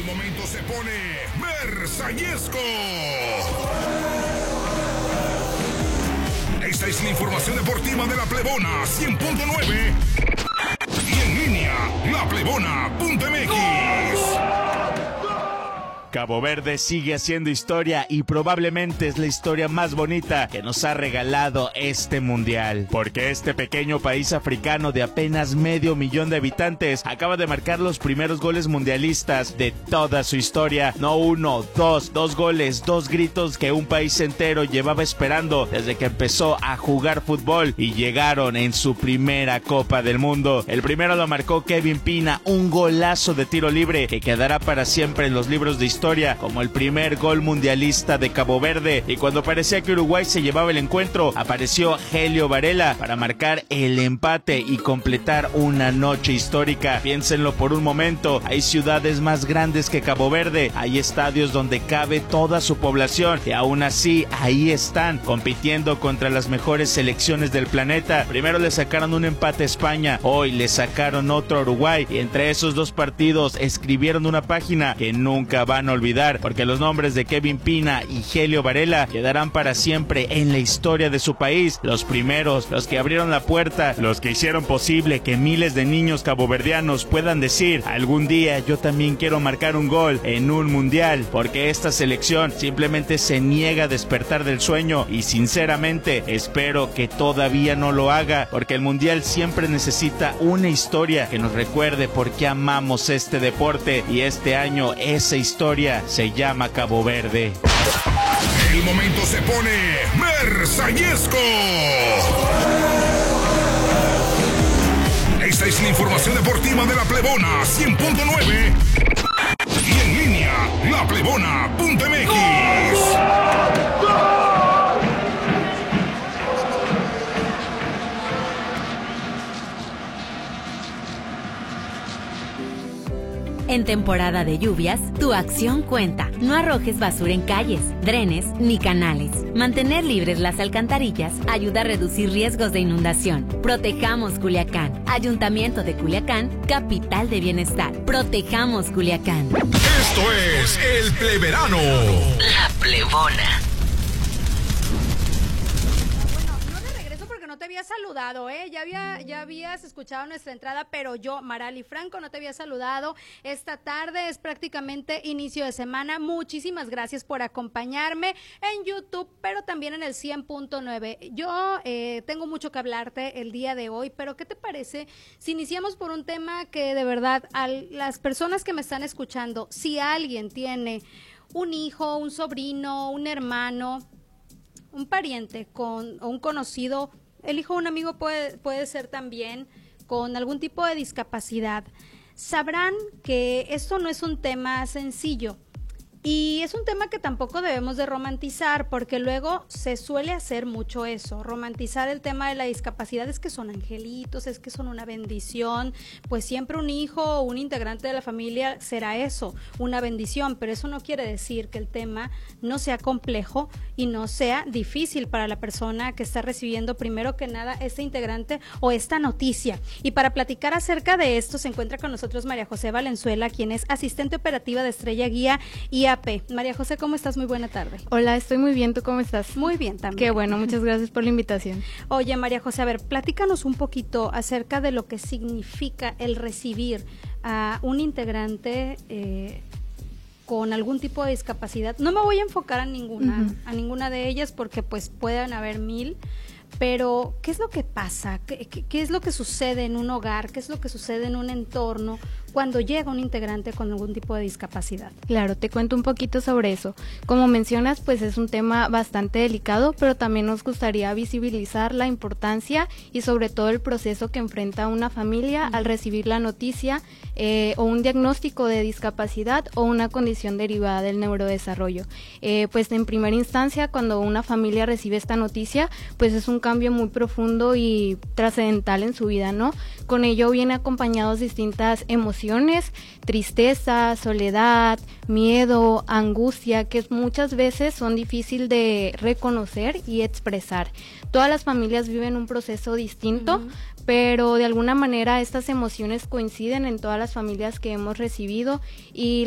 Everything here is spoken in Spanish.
momento se pone versallesco. Esta es la información deportiva de La Plebona 100.9 y en línea, laplebona.mx. Cabo Verde sigue haciendo historia y probablemente es la historia más bonita que nos ha regalado este mundial, porque este pequeño país africano de apenas 500,000 de habitantes acaba de marcar los primeros goles mundialistas de toda su historia. No uno, dos goles, 2 gritos que un país entero llevaba esperando desde que empezó a jugar fútbol y llegaron en su primera Copa del Mundo. El primero lo marcó Kevin Pina, un golazo de tiro libre que quedará para siempre en los libros de historia como el primer gol mundialista de Cabo Verde. Y cuando parecía que Uruguay se llevaba el encuentro, apareció Helio Varela para marcar el empate y completar una noche histórica. Piénsenlo por un momento, hay ciudades más grandes que Cabo Verde, hay estadios donde cabe toda su población y aún así ahí están compitiendo contra las mejores selecciones del planeta. Primero le sacaron un empate a España, hoy le sacaron otro a Uruguay y entre esos dos partidos escribieron una página que nunca van a olvidar, porque los nombres de Kevin Pina y Helio Varela quedarán para siempre en la historia de su país. Los primeros, los que abrieron la puerta, los que hicieron posible que miles de niños caboverdianos puedan decir: algún día yo también quiero marcar un gol en un mundial, porque esta selección simplemente se niega a despertar del sueño y sinceramente espero que todavía no lo haga, porque el mundial siempre necesita una historia que nos recuerde por qué amamos este deporte y este año esa historia se llama Cabo Verde. El momento se pone versallesco. Esta es la información deportiva de La Plebona 100.9 y en línea, laplebona.mx. En temporada de lluvias, tu acción cuenta. No arrojes basura en calles, drenes ni canales. Mantener libres las alcantarillas ayuda a reducir riesgos de inundación. Protejamos Culiacán. Ayuntamiento de Culiacán, capital de bienestar. Protejamos Culiacán. Esto es El Pleverano. La Plebona. No te había saludado, ya habías escuchado nuestra entrada, pero yo, Marali Franco, no te había saludado. Esta tarde es prácticamente inicio de semana. Muchísimas gracias por acompañarme en YouTube, pero también en el 100.9. Yo tengo mucho que hablarte el día de hoy, pero ¿qué te parece si iniciamos por un tema que de verdad a las personas que me están escuchando, si alguien tiene un hijo, un sobrino, un hermano, un pariente o un conocido, el hijo de un amigo puede ser también con algún tipo de discapacidad, sabrán que esto no es un tema sencillo y es un tema que tampoco debemos de romantizar, porque luego se suele hacer mucho eso, romantizar el tema de la discapacidad, es que son angelitos, es que son una bendición. Pues siempre un hijo o un integrante de la familia será eso, una bendición, pero eso no quiere decir que el tema no sea complejo y no sea difícil para la persona que está recibiendo primero que nada este integrante o esta noticia. Y para platicar acerca de esto se encuentra con nosotros María José Valenzuela, quien es asistente operativa de Estrella Guía IAP. María José, ¿cómo estás? Muy buena tarde. Hola, estoy muy bien, ¿tú cómo estás? Muy bien también. Qué bueno, muchas gracias por la invitación. Oye, María José, a ver, platícanos un poquito acerca de lo que significa el recibir a un integrante con algún tipo de discapacidad. No me voy a enfocar a ninguna de ellas, porque pues pueden haber 1000, pero ¿qué es lo que pasa? ¿Qué es lo que sucede en un hogar? ¿Qué es lo que sucede en un entorno cuando llega un integrante con algún tipo de discapacidad? Claro, te cuento un poquito sobre eso. Como mencionas, pues es un tema bastante delicado, pero también nos gustaría visibilizar la importancia y sobre todo el proceso que enfrenta una familia al recibir la noticia o un diagnóstico de discapacidad o una condición derivada del neurodesarrollo. Pues en primera instancia, cuando una familia recibe esta noticia, pues es un cambio muy profundo y trascendental en su vida, ¿no? Con ello viene acompañados distintas emociones, tristeza, soledad, miedo, angustia, que muchas veces son difíciles de reconocer y expresar. Todas las familias viven un proceso distinto, pero de alguna manera estas emociones coinciden en todas las familias que hemos recibido y